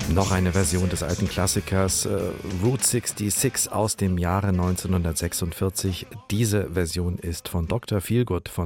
Noch eine Version des alten Klassikers Route 66 aus dem Jahre 1946. Diese Version ist von Dr. Feelgood von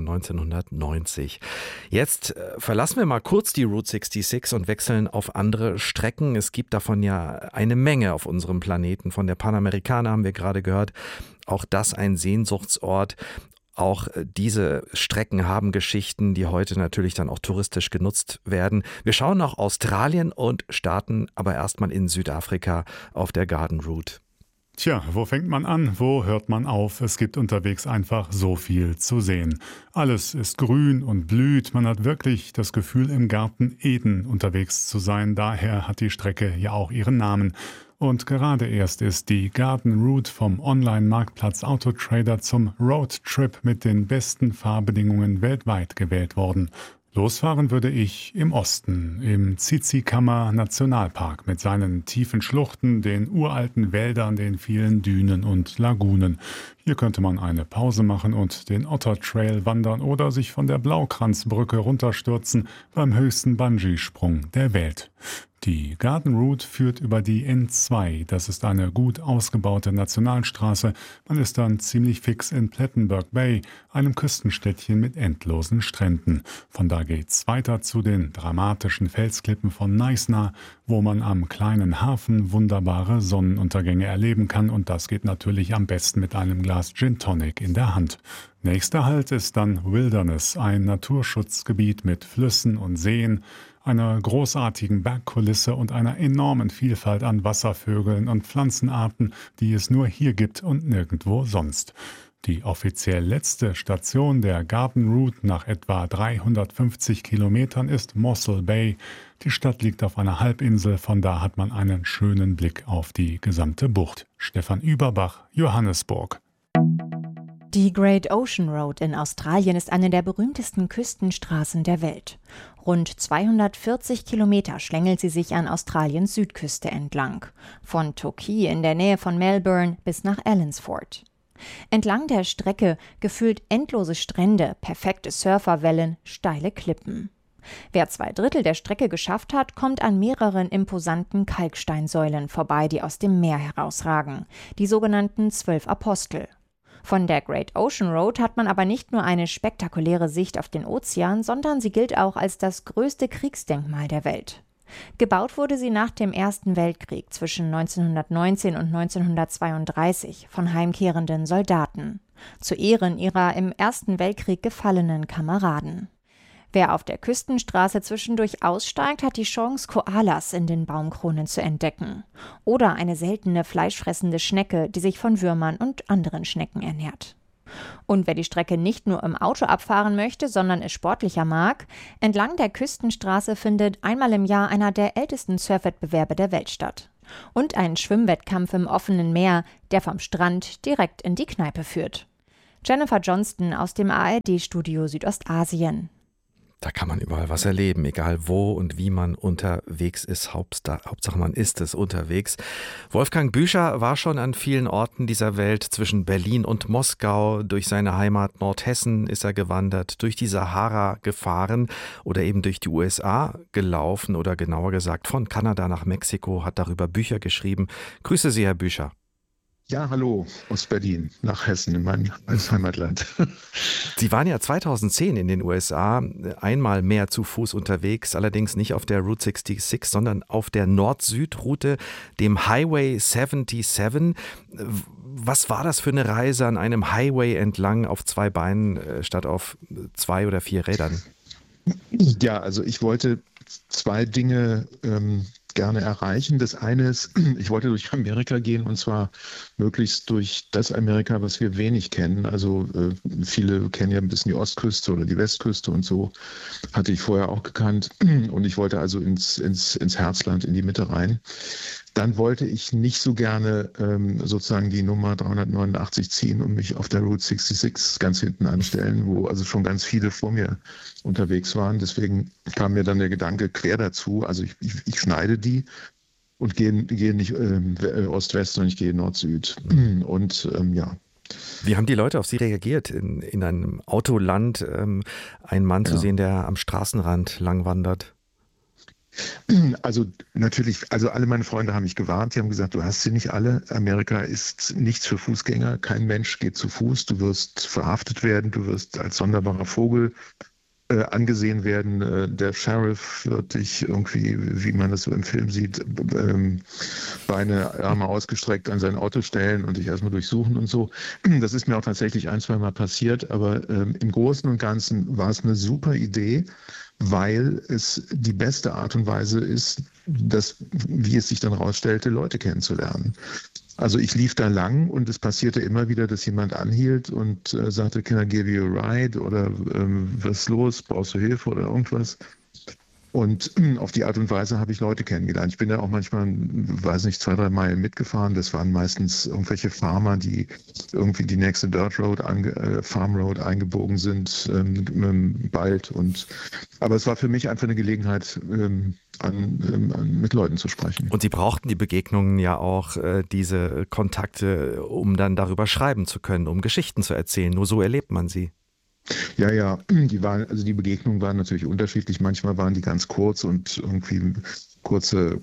1990. Jetzt verlassen wir mal kurz die Route 66 und wechseln auf andere Strecken. Es gibt davon ja eine Menge auf unserem Planeten. Von der Panamericana haben wir gerade gehört. Auch das ein Sehnsuchtsort. Auch diese Strecken haben Geschichten, die heute natürlich dann auch touristisch genutzt werden. Wir schauen nach Australien und starten aber erstmal in Südafrika auf der Garden Route. Tja, wo fängt man an? Wo hört man auf? Es gibt unterwegs einfach so viel zu sehen. Alles ist grün und blüht. Man hat wirklich das Gefühl, im Garten Eden unterwegs zu sein. Daher hat die Strecke ja auch ihren Namen. Und gerade erst ist die Garden Route vom Online-Marktplatz Autotrader zum Roadtrip mit den besten Fahrbedingungen weltweit gewählt worden. Losfahren würde ich im Osten, im Tsitsikamma Nationalpark mit seinen tiefen Schluchten, den uralten Wäldern, den vielen Dünen und Lagunen. Hier könnte man eine Pause machen und den Otter Trail wandern oder sich von der Blaukranzbrücke runterstürzen beim höchsten Bungee-Sprung der Welt. Die Garden Route führt über die N2. Das ist eine gut ausgebaute Nationalstraße. Man ist dann ziemlich fix in Plettenberg Bay, einem Küstenstädtchen mit endlosen Stränden. Von da geht's weiter zu den dramatischen Felsklippen von Knysna, wo man am kleinen Hafen wunderbare Sonnenuntergänge erleben kann. Und das geht natürlich am besten mit einem Glas Gin Tonic in der Hand. Nächster Halt ist dann Wilderness, ein Naturschutzgebiet mit Flüssen und Seen, einer großartigen Bergkulisse und einer enormen Vielfalt an Wasservögeln und Pflanzenarten, die es nur hier gibt und nirgendwo sonst. Die offiziell letzte Station der Garden Route nach etwa 350 Kilometern ist Mossel Bay. Die Stadt liegt auf einer Halbinsel, von da hat man einen schönen Blick auf die gesamte Bucht. Stefan Überbach, Johannesburg. Die Great Ocean Road in Australien ist eine der berühmtesten Küstenstraßen der Welt. Rund 240 Kilometer schlängelt sie sich an Australiens Südküste entlang. Von Torquay in der Nähe von Melbourne bis nach Allansford. Entlang der Strecke gefühlt endlose Strände, perfekte Surferwellen, steile Klippen. Wer 2/3 der Strecke geschafft hat, kommt an mehreren imposanten Kalksteinsäulen vorbei, die aus dem Meer herausragen. Die sogenannten 12 Apostel. Von der Great Ocean Road hat man aber nicht nur eine spektakuläre Sicht auf den Ozean, sondern sie gilt auch als das größte Kriegsdenkmal der Welt. Gebaut wurde sie nach dem Ersten Weltkrieg zwischen 1919 und 1932 von heimkehrenden Soldaten, zu Ehren ihrer im Ersten Weltkrieg gefallenen Kameraden. Wer auf der Küstenstraße zwischendurch aussteigt, hat die Chance, Koalas in den Baumkronen zu entdecken. Oder eine seltene fleischfressende Schnecke, die sich von Würmern und anderen Schnecken ernährt. Und wer die Strecke nicht nur im Auto abfahren möchte, sondern es sportlicher mag, entlang der Küstenstraße findet einmal im Jahr einer der ältesten Surfwettbewerbe der Welt statt. Und ein Schwimmwettkampf im offenen Meer, der vom Strand direkt in die Kneipe führt. Jennifer Johnston aus dem ARD-Studio Südostasien. Da kann man überall was erleben, egal wo und wie man unterwegs ist. Hauptsache man ist es unterwegs. Wolfgang Büscher war schon an vielen Orten dieser Welt, zwischen Berlin und Moskau. Durch seine Heimat Nordhessen ist er gewandert, durch die Sahara gefahren oder eben durch die USA gelaufen oder genauer gesagt von Kanada nach Mexiko, hat darüber Bücher geschrieben. Grüße Sie, Herr Büscher. Ja, hallo aus Berlin nach Hessen in mein Heimatland. Sie waren ja 2010 in den USA einmal mehr zu Fuß unterwegs, allerdings nicht auf der Route 66, sondern auf der Nord-Süd-Route, dem Highway 77. Was war das für eine Reise an einem Highway entlang auf 2 Beinen statt auf 2 oder 4 Rädern? Ja, also ich wollte 2 Dinge gerne erreichen. Das eine ist, ich wollte durch Amerika gehen und zwar möglichst durch das Amerika, was wir wenig kennen. Also viele kennen ja ein bisschen die Ostküste oder die Westküste und so hatte ich vorher auch gekannt und ich wollte also ins Herzland, in die Mitte rein. Dann wollte ich nicht so gerne sozusagen die Nummer 389 ziehen und mich auf der Route 66 ganz hinten anstellen, wo also schon ganz viele vor mir unterwegs waren. Deswegen kam mir dann der Gedanke quer dazu. Also ich schneide die und gehe nicht Ost-West, sondern ich gehe Nord-Süd. Und ja. Wie haben die Leute auf Sie reagiert, in einem Autoland einen Mann zu sehen, der am Straßenrand lang wandert? Also natürlich, also alle meine Freunde haben mich gewarnt, die haben gesagt, du hast sie nicht alle. Amerika ist nichts für Fußgänger, kein Mensch geht zu Fuß, du wirst verhaftet werden, du wirst als sonderbarer Vogel angesehen werden. Der Sheriff wird dich irgendwie, wie man das so im Film sieht, Beine, Arme ausgestreckt an sein Auto stellen und dich erstmal durchsuchen und so. Das ist mir auch tatsächlich ein, zwei Mal passiert, aber im Großen und Ganzen war es eine super Idee, weil es die beste Art und Weise ist, wie es sich dann rausstellte, Leute kennenzulernen. Also ich lief da lang und es passierte immer wieder, dass jemand anhielt und sagte, can I give you a ride? Oder was ist los? Brauchst du Hilfe oder irgendwas? Und auf die Art und Weise habe ich Leute kennengelernt. Ich bin da auch manchmal, weiß nicht, 2, 3 Meilen mitgefahren. Das waren meistens irgendwelche Farmer, die irgendwie die nächste Dirt Road, Farm Road eingebogen sind, bald. Aber es war für mich einfach eine Gelegenheit, mit Leuten zu sprechen. Und Sie brauchten die Begegnungen ja auch, diese Kontakte, um dann darüber schreiben zu können, um Geschichten zu erzählen. Nur so erlebt man sie. Ja, die Begegnungen waren natürlich unterschiedlich. Manchmal waren die ganz kurz und irgendwie kurze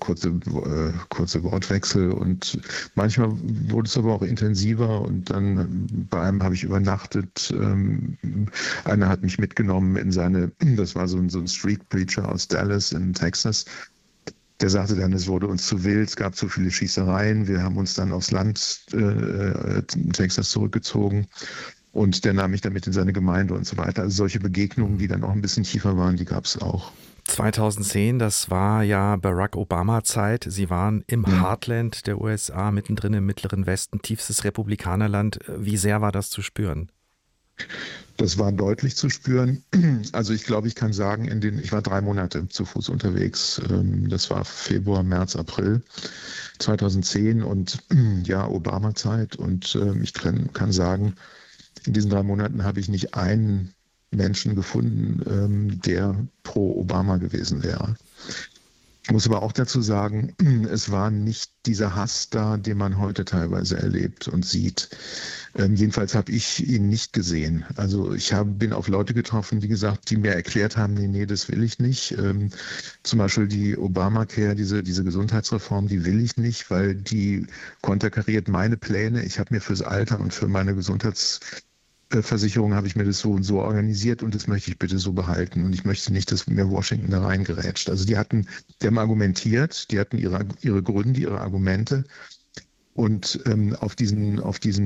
Wortwechsel und manchmal wurde es aber auch intensiver und dann bei einem habe ich übernachtet. Einer hat mich mitgenommen das war so ein Street Preacher aus Dallas in Texas. Der sagte dann, es wurde uns zu wild, es gab zu viele Schießereien. Wir haben uns dann aufs Land Texas zurückgezogen. Und der nahm mich dann mit in seine Gemeinde und so weiter. Also solche Begegnungen, die dann auch ein bisschen tiefer waren, die gab es auch. 2010, das war ja Barack Obama-Zeit. Sie waren im Heartland der USA, mittendrin im Mittleren Westen, tiefstes Republikanerland. Wie sehr war das zu spüren? Das war deutlich zu spüren. Also ich glaube, ich kann sagen, ich war 3 Monate zu Fuß unterwegs. Das war Februar, März, April 2010 und ja, Obama-Zeit. Und ich kann sagen, in diesen 3 Monaten habe ich nicht einen Menschen gefunden, der pro Obama gewesen wäre. Ich muss aber auch dazu sagen, es war nicht dieser Hass da, den man heute teilweise erlebt und sieht. Jedenfalls habe ich ihn nicht gesehen. Also bin auf Leute getroffen, wie gesagt, die mir erklärt haben, nee, das will ich nicht. Zum Beispiel die Obamacare, diese Gesundheitsreform, die will ich nicht, weil die konterkariert meine Pläne. Ich habe mir fürs Alter und für meine Gesundheitsversicherung habe ich mir das so und so organisiert und das möchte ich bitte so behalten. Und ich möchte nicht, dass mir Washington da reingerätscht. Also die haben argumentiert, die hatten ihre Gründe, ihre Argumente. Und auf diesen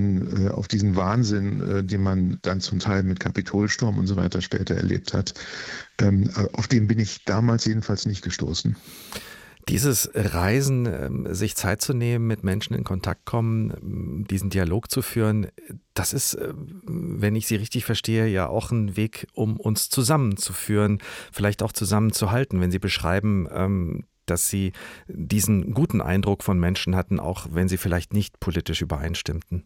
Wahnsinn, den man dann zum Teil mit Kapitolsturm und so weiter später erlebt hat, auf den bin ich damals jedenfalls nicht gestoßen. Dieses Reisen, sich Zeit zu nehmen, mit Menschen in Kontakt kommen, diesen Dialog zu führen, das ist, wenn ich Sie richtig verstehe, ja auch ein Weg, um uns zusammenzuführen, vielleicht auch zusammenzuhalten, wenn Sie beschreiben, dass Sie diesen guten Eindruck von Menschen hatten, auch wenn sie vielleicht nicht politisch übereinstimmten.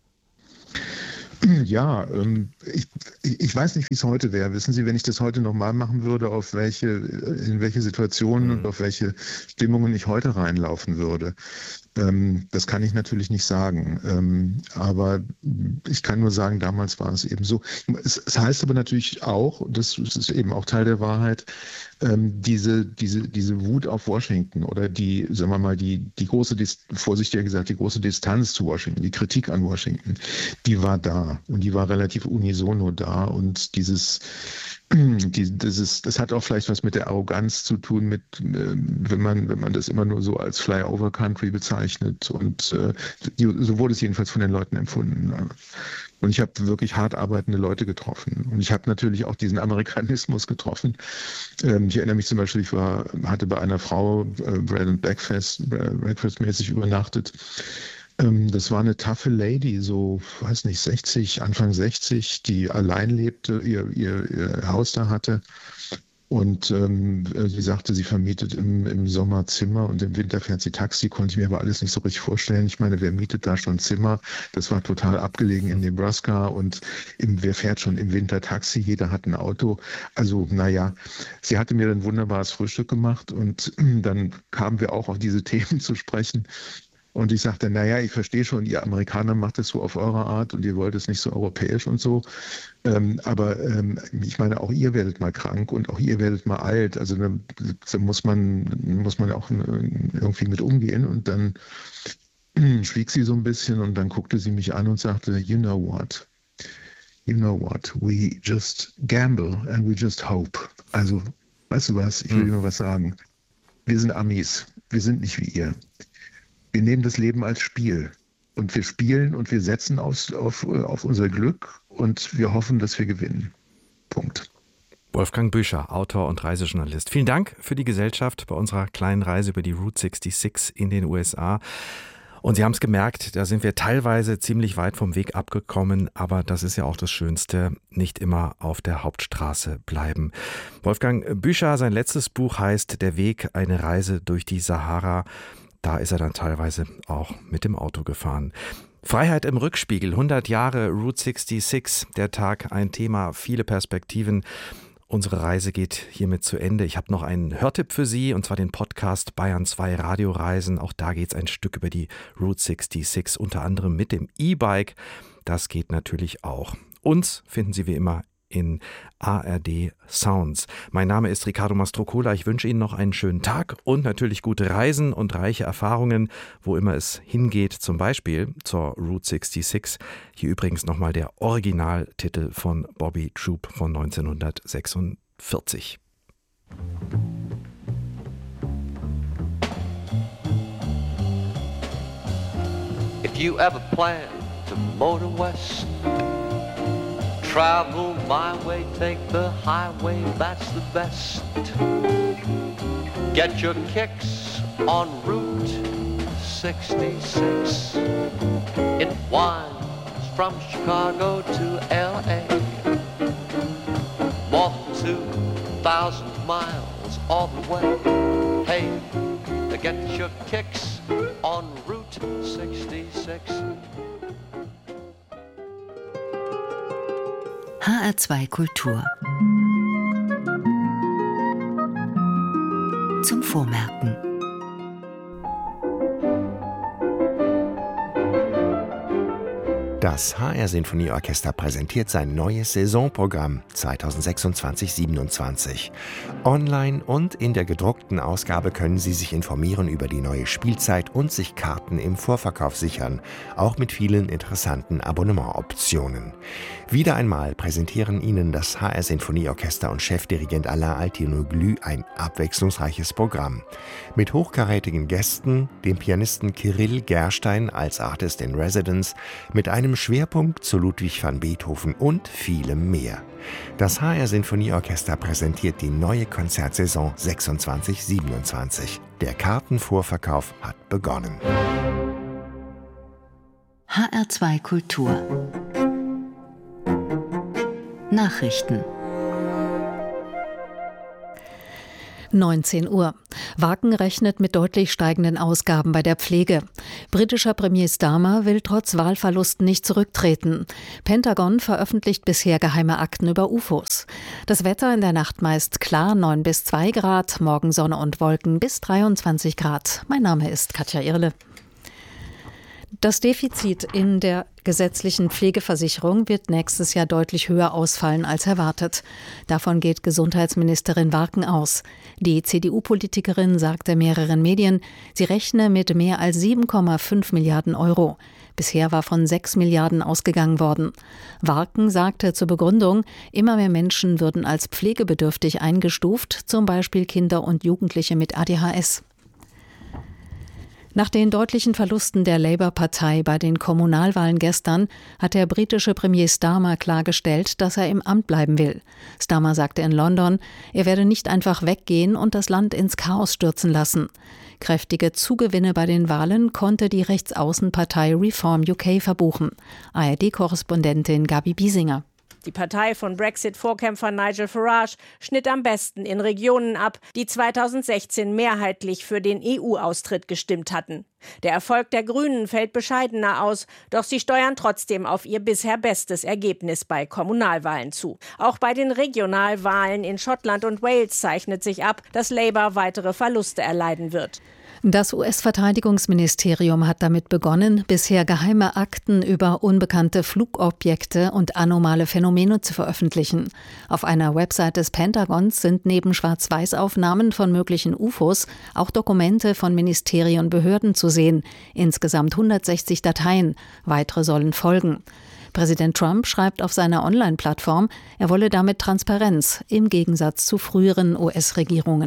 Ja, ich weiß nicht, wie es heute wäre. Wissen Sie, wenn ich das heute nochmal machen würde, in welche Situationen und auf welche Stimmungen ich heute reinlaufen würde. Das kann ich natürlich nicht sagen. Aber ich kann nur sagen, damals war es eben so. Es heißt aber natürlich auch, das ist eben auch Teil der Wahrheit, diese Wut auf Washington oder sagen wir mal, die große, vorsichtiger gesagt, die große Distanz zu Washington, die Kritik an Washington, die war da und die war relativ unisono da und das hat auch vielleicht was mit der Arroganz zu tun, wenn man das immer nur so als Flyover Country bezeichnet und so wurde es jedenfalls von den Leuten empfunden. Und ich habe wirklich hart arbeitende Leute getroffen. Und ich habe natürlich auch diesen Amerikanismus getroffen. Ich erinnere mich zum Beispiel, hatte bei einer Frau Bread and Breakfast-mäßig übernachtet. Das war eine taffe Lady, so, weiß nicht, Anfang 60, die allein lebte, ihr Haus da hatte. Und sie sagte, sie vermietet im Sommer Zimmer und im Winter fährt sie Taxi, konnte ich mir aber alles nicht so richtig vorstellen. Ich meine, wer mietet da schon Zimmer? Das war total abgelegen in Nebraska und wer fährt schon im Winter Taxi? Jeder hat ein Auto. Also, naja, sie hatte mir ein wunderbares Frühstück gemacht und dann kamen wir auch auf diese Themen zu sprechen. Und ich sagte, naja, ich verstehe schon, ihr Amerikaner macht es so auf eure Art und ihr wollt es nicht so europäisch und so. Aber ich meine, auch ihr werdet mal krank und auch ihr werdet mal alt. Also da muss man auch irgendwie mit umgehen. Und dann schwieg sie so ein bisschen und dann guckte sie mich an und sagte, you know what, we just gamble and we just hope. Also, weißt du was, ich will dir nur was sagen. Wir sind Amis, wir sind nicht wie ihr. Wir nehmen das Leben als Spiel und wir spielen und wir setzen auf unser Glück und wir hoffen, dass wir gewinnen. Punkt. Wolfgang Büscher, Autor und Reisejournalist. Vielen Dank für die Gesellschaft bei unserer kleinen Reise über die Route 66 in den USA. Und Sie haben es gemerkt, da sind wir teilweise ziemlich weit vom Weg abgekommen, aber das ist ja auch das Schönste, nicht immer auf der Hauptstraße bleiben. Wolfgang Büscher, sein letztes Buch heißt Der Weg, eine Reise durch die Sahara. Da ist er dann teilweise auch mit dem Auto gefahren. Freiheit im Rückspiegel, 100 Jahre Route 66, der Tag, ein Thema, viele Perspektiven. Unsere Reise geht hiermit zu Ende. Ich habe noch einen Hörtipp für Sie, und zwar den Podcast Bayern 2 Radioreisen. Auch da geht es ein Stück über die Route 66, unter anderem mit dem E-Bike. Das geht natürlich auch. Uns finden Sie wie immer in ARD Sounds. Mein Name ist Riccardo Mastrocola. Ich wünsche Ihnen noch einen schönen Tag und natürlich gute Reisen und reiche Erfahrungen, wo immer es hingeht, zum Beispiel zur Route 66. Hier übrigens nochmal der Originaltitel von Bobby Troup von 1946. If you ever plan to motor west, travel my way, take the highway, that's the best. Get your kicks on Route 66. It winds from Chicago to LA. More than 2,000 miles all the way. Hey, get your kicks on Route 66. HR2 Kultur zum Vormerken. Das HR Sinfonieorchester präsentiert sein neues Saisonprogramm 2026-27. Online und in der gedruckten Ausgabe können Sie sich informieren über die neue Spielzeit und sich Karten im Vorverkauf sichern, auch mit vielen interessanten Abonnementoptionen. Wieder einmal präsentieren Ihnen das HR Sinfonieorchester und Chefdirigent Alain Altinoglu ein abwechslungsreiches Programm. Mit hochkarätigen Gästen, dem Pianisten Kirill Gerstein als Artist in Residence, mit einem Schwerpunkt zu Ludwig van Beethoven und vielem mehr. Das HR Sinfonieorchester präsentiert die neue Konzertsaison 26-27. Der Kartenvorverkauf hat begonnen. HR2 Kultur Nachrichten 19 Uhr. Waken rechnet mit deutlich steigenden Ausgaben bei der Pflege. Britischer Premier Starmer will trotz Wahlverlust nicht zurücktreten. Pentagon veröffentlicht bisher geheime Akten über UFOs. Das Wetter in der Nacht meist klar, 9 bis 2 Grad, morgen Sonne und Wolken bis 23 Grad. Mein Name ist Katja Irle. Das Defizit in der gesetzlichen Pflegeversicherung wird nächstes Jahr deutlich höher ausfallen als erwartet. Davon geht Gesundheitsministerin Waken aus. Die CDU-Politikerin sagte mehreren Medien, sie rechne mit mehr als 7,5 Milliarden Euro. Bisher war von 6 Milliarden ausgegangen worden. Waken sagte zur Begründung, immer mehr Menschen würden als pflegebedürftig eingestuft, zum Beispiel Kinder und Jugendliche mit ADHS. Nach den deutlichen Verlusten der Labour-Partei bei den Kommunalwahlen gestern hat der britische Premier Starmer klargestellt, dass er im Amt bleiben will. Starmer sagte in London, er werde nicht einfach weggehen und das Land ins Chaos stürzen lassen. Kräftige Zugewinne bei den Wahlen konnte die Rechtsaußenpartei Reform UK verbuchen. ARD-Korrespondentin Gabi Biesinger. Die Partei von Brexit-Vorkämpfer Nigel Farage schnitt am besten in Regionen ab, die 2016 mehrheitlich für den EU-Austritt gestimmt hatten. Der Erfolg der Grünen fällt bescheidener aus, doch sie steuern trotzdem auf ihr bisher bestes Ergebnis bei Kommunalwahlen zu. Auch bei den Regionalwahlen in Schottland und Wales zeichnet sich ab, dass Labour weitere Verluste erleiden wird. Das US-Verteidigungsministerium hat damit begonnen, bisher geheime Akten über unbekannte Flugobjekte und anomale Phänomene zu veröffentlichen. Auf einer Website des Pentagons sind neben Schwarz-Weiß-Aufnahmen von möglichen UFOs auch Dokumente von Ministerien und Behörden zu sehen. Insgesamt 160 Dateien. Weitere sollen folgen. Präsident Trump schreibt auf seiner Online-Plattform, er wolle damit Transparenz im Gegensatz zu früheren US-Regierungen.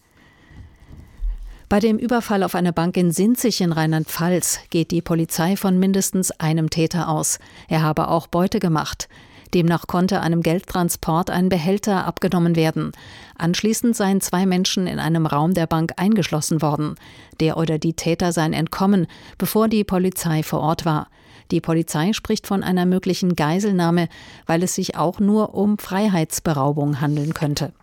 Bei dem Überfall auf eine Bank in Sinzig in Rheinland-Pfalz geht die Polizei von mindestens einem Täter aus. Er habe auch Beute gemacht. Demnach konnte einem Geldtransport ein Behälter abgenommen werden. Anschließend seien 2 Menschen in einem Raum der Bank eingeschlossen worden. Der oder die Täter seien entkommen, bevor die Polizei vor Ort war. Die Polizei spricht von einer möglichen Geiselnahme, weil es sich auch nur um Freiheitsberaubung handeln könnte.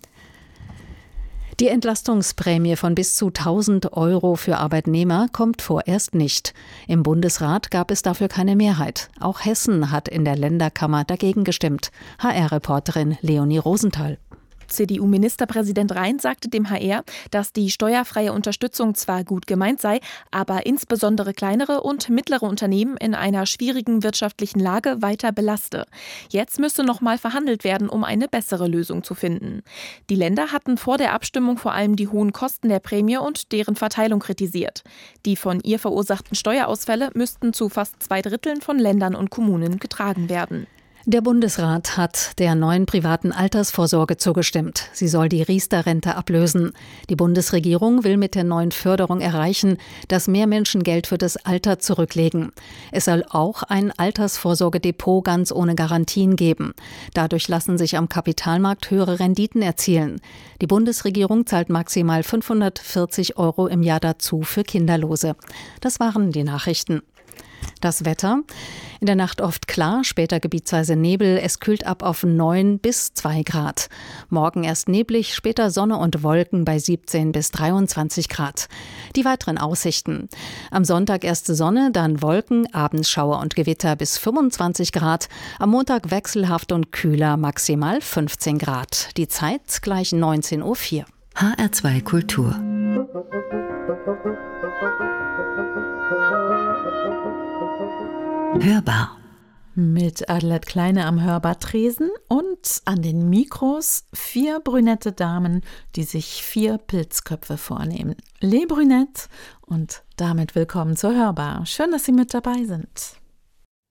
Die Entlastungsprämie von bis zu 1.000 € für Arbeitnehmer kommt vorerst nicht. Im Bundesrat gab es dafür keine Mehrheit. Auch Hessen hat in der Länderkammer dagegen gestimmt. HR-Reporterin Leonie Rosenthal. CDU-Ministerpräsident Rhein sagte dem HR, dass die steuerfreie Unterstützung zwar gut gemeint sei, aber insbesondere kleinere und mittlere Unternehmen in einer schwierigen wirtschaftlichen Lage weiter belaste. Jetzt müsse noch mal verhandelt werden, um eine bessere Lösung zu finden. Die Länder hatten vor der Abstimmung vor allem die hohen Kosten der Prämie und deren Verteilung kritisiert. Die von ihr verursachten Steuerausfälle müssten zu fast 2/3 von Ländern und Kommunen getragen werden. Der Bundesrat hat der neuen privaten Altersvorsorge zugestimmt. Sie soll die Riester-Rente ablösen. Die Bundesregierung will mit der neuen Förderung erreichen, dass mehr Menschen Geld für das Alter zurücklegen. Es soll auch ein Altersvorsorgedepot ganz ohne Garantien geben. Dadurch lassen sich am Kapitalmarkt höhere Renditen erzielen. Die Bundesregierung zahlt maximal 540 € im Jahr dazu für Kinderlose. Das waren die Nachrichten. Das Wetter. In der Nacht oft klar, später gebietsweise Nebel. Es kühlt ab auf 9 bis 2 Grad. Morgen erst neblig, später Sonne und Wolken bei 17 bis 23 Grad. Die weiteren Aussichten. Am Sonntag erst Sonne, dann Wolken, abends Schauer und Gewitter bis 25 Grad. Am Montag wechselhaft und kühler, maximal 15 Grad. Die Zeit gleich 19:04 Uhr. HR2 Kultur. Hörbar. Mit Adelheid Kleine am Hörbartresen und an den Mikros 4 brünette Damen, die sich 4 Pilzköpfe vornehmen. Les Brunettes und damit willkommen zur Hörbar. Schön, dass Sie mit dabei sind.